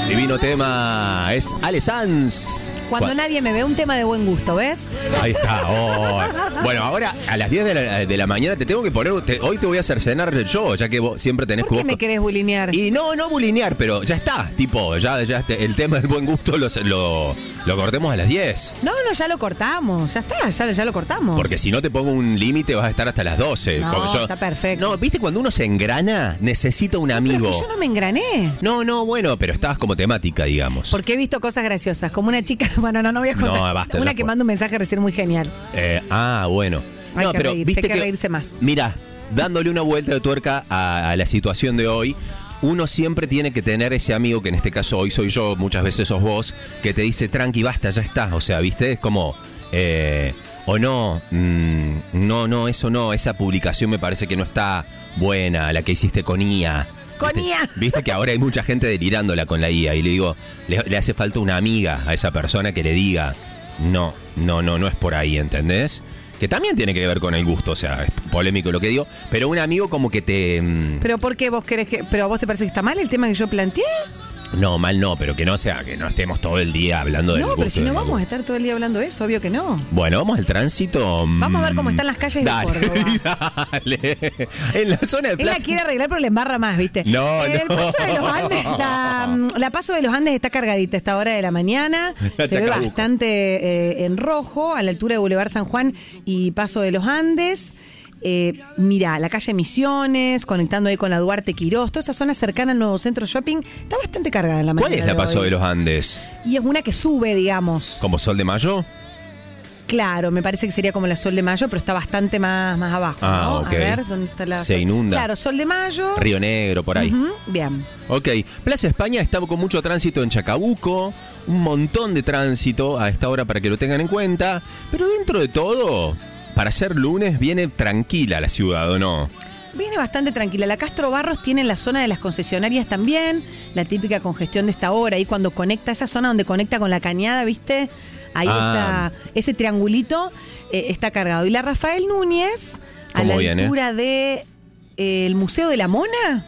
Divino tema, es Ale Sanz. Cuando nadie me ve, un tema de buen gusto, ¿ves? Ahí está. Oh. Bueno, ahora a las 10 de la mañana te tengo que poner. Hoy te voy a hacer cenar yo, ya que vos siempre tenés ¿Por qué me querés bulinear? Y no bulinear, pero ya está. Tipo, ya el tema del buen gusto lo cortemos a las 10. No, ya lo cortamos. Ya está, ya lo cortamos. Porque si no te pongo un límite, vas a estar hasta las 12. No, está perfecto. No, ¿viste cuando uno se engrana? Necesita un amigo. Pero yo no me engrané. No, bueno, pero estabas como temática, digamos. Porque he visto cosas graciosas. Como una chica, bueno, no voy a contar. No, basta. Una que manda un mensaje recién muy genial. Bueno. Hay que pero reírse, viste hay que reírse más. Mira, dándole una vuelta de tuerca a la situación de hoy, uno siempre tiene que tener ese amigo, que en este caso hoy soy yo, muchas veces sos vos, que te dice, tranqui, basta, ya está. O sea, ¿viste? Es como... o no, no, eso no, esa publicación me parece que no está buena, la que hiciste con IA. Con IA. Viste que ahora hay mucha gente delirándola con la IA y le digo, le hace falta una amiga a esa persona que le diga, no es por ahí, ¿entendés? Que también tiene que ver con el gusto, o sea, es polémico lo que digo, pero un amigo como que te... ¿Pero por qué vos querés que... ¿Pero a vos te parece que está mal el tema que yo planteé? No, mal no, pero que no sea, que no estemos todo el día hablando del gusto. No, pero si no vamos a estar todo el día hablando de eso, obvio que no. Bueno, vamos al tránsito. Vamos a ver cómo están las calles de Córdoba. Dale. En la zona de Plaza... Él la quiere arreglar, pero le embarra más, ¿viste? El Paso de los Andes, la Paso de los Andes está cargadita a esta hora de la mañana. Se ve bastante en rojo, a la altura de Boulevard San Juan y Paso de los Andes. Mira, la calle Misiones, conectando ahí con la Duarte Quirós, toda esa zona cercana al nuevo centro shopping, está bastante cargada en la mañana. ¿Cuál es la Paso de los Andes? Y es una que sube, digamos. ¿Como Sol de Mayo? Claro, me parece que sería como la Sol de Mayo, pero está bastante más abajo, ¿no? Ok. A ver, ¿dónde está la...? Se inunda. Claro, Sol de Mayo. Río Negro, por ahí. Bien. Ok. Plaza España está con mucho tránsito en Chacabuco, un montón de tránsito a esta hora para que lo tengan en cuenta, pero dentro de todo... Para ser lunes viene tranquila la ciudad, ¿o no? Viene bastante tranquila. La Castro Barros tiene la zona de las concesionarias también, la típica congestión de esta hora, ahí cuando conecta, esa zona donde conecta con la Cañada, ¿viste? Ahí ese triangulito está cargado. Y la Rafael Núñez, a la altura de el Museo de la Mona,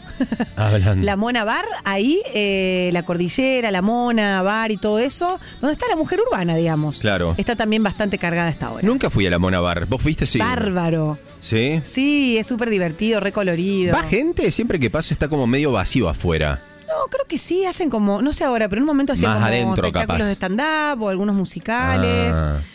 la Mona Bar, ahí la cordillera, la Mona Bar y todo eso, donde está la mujer urbana, digamos. Claro. Está también bastante cargada hasta ahora. Nunca fui a la Mona Bar. ¿Vos fuiste? Sí. Bárbaro. ¿Sí? Sí, es súper divertido, recolorido. ¿Va gente? Siempre que paso está como medio vacío afuera. No, creo que sí, hacen como, no sé ahora, pero en un momento hacían más como adentro, espectáculos capaz. de stand-up o algunos musicales.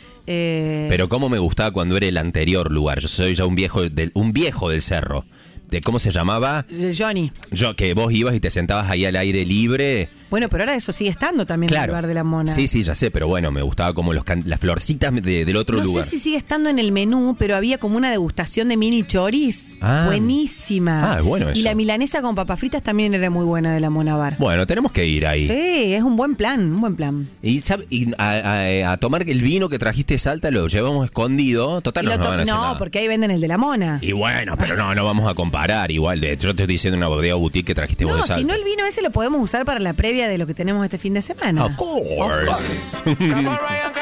Pero cómo me gustaba cuando era el anterior lugar. Yo soy ya un viejo del cerro. ¿Cómo se llamaba? Johnny. Que vos ibas y te sentabas ahí al aire libre. Bueno, pero ahora eso sigue estando también en el lugar de la Mona. Sí, ya sé, pero bueno, me gustaba como las florcitas del otro lugar. No sé si sigue estando en el menú, pero había como una degustación de mini choris. Buenísima. Bueno eso. Y la milanesa con papas fritas también era muy buena de la Mona Bar. Bueno, tenemos que ir ahí. Sí, es un buen plan, Y a tomar el vino que trajiste de Salta lo llevamos escondido. Total, no van a hacer nada. Porque ahí venden el de la Mona. Y bueno, pero no vamos a comparar. Igual, yo te estoy diciendo una bodega boutique que trajiste vos de Salta. Si no, el vino ese lo podemos usar para la previa de lo que tenemos este fin de semana. Of course.